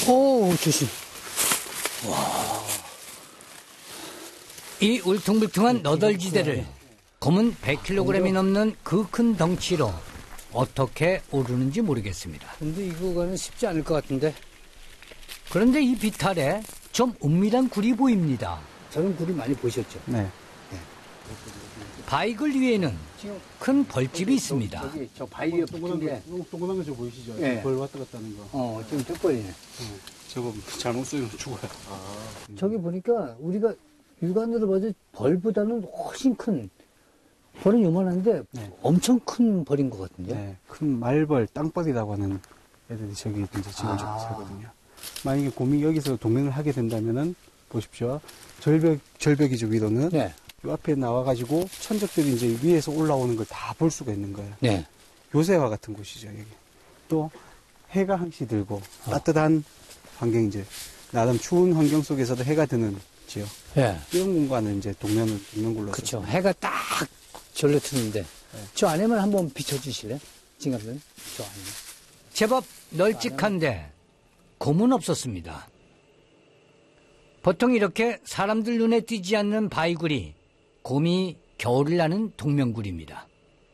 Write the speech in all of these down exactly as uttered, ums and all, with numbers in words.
오, 조심. 와. 이 울퉁불퉁한 너덜지대를 곰은 백 킬로그램이 넘는 그 큰 덩치로 어떻게 오르는지 모르겠습니다. 근데 이거는 쉽지 않을 것 같은데. 그런데 이 비탈에 좀 은밀한 굴이 보입니다. 저런 굴이 많이 보셨죠? 네. 네. 바위굴 위에는 큰 벌집이 있습니다. 여기 저 바위 옆에 게 동그란 거 저 보이시죠? 네. 벌 왔다 갔다 하는 거. 어, 지금 턱벌이네. 네. 저거 잘못 쓰면 죽어요. 아. 저기 보니까 우리가 육안으로 봐도 벌보다는 훨씬 큰, 벌은 요만한데 네. 엄청 큰 벌인 것 같은데. 네. 큰 말벌, 땅벌이라고 하는 애들이 저기 이제 지금 아. 살거든요. 만약에 곰이 여기서 동행을 하게 된다면은 보십시오. 절벽, 절벽이죠, 위로는. 네. 요 앞에 나와가지고 천적들이 이제 위에서 올라오는 걸 다 볼 수가 있는 거예요. 네. 요새와 같은 곳이죠, 여기. 또 해가 항시 들고 어. 따뜻한 환경, 이제 나름 추운 환경 속에서도 해가 드는 지역. 네. 이런 공간을 이제 동면을 동면굴로. 그쵸. 해가 딱 절로 트는데. 네. 저 안에만 한번 비춰주실래요? 지금은 저 안에. 제법 널찍한데 곰은 없었습니다. 보통 이렇게 사람들 눈에 띄지 않는 바위굴이 곰이 겨울을 나는 동명굴입니다.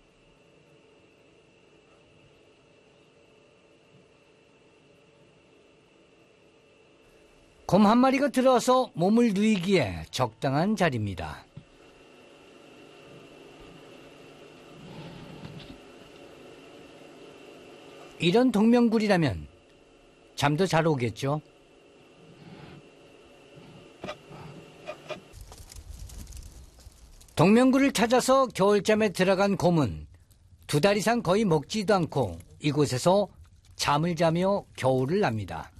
곰 한 마리가 들어와서 몸을 누이기에 적당한 자리입니다. 이런 동명굴이라면 잠도 잘 오겠죠? 동명굴을 찾아서 겨울잠에 들어간 곰은 두 달 이상 거의 먹지도 않고 이곳에서 잠을 자며 겨울을 납니다.